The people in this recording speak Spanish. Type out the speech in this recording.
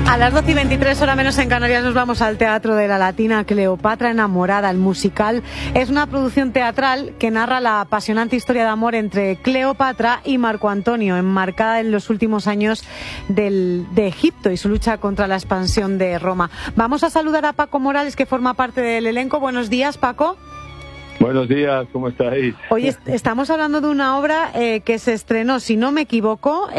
A las 12:23, hora menos en Canarias, nos vamos al Teatro de la Latina. Cleopatra enamorada, el musical, es una producción teatral que narra la apasionante historia de amor entre Cleopatra y Marco Antonio, enmarcada en los últimos años de Egipto y su lucha contra la expansión de Roma. Vamos a saludar a Paco Morales, que forma parte del elenco. Buenos días, Paco. Buenos días, ¿cómo estáis? Hoy estamos hablando de una obra que se estrenó, si no me equivoco,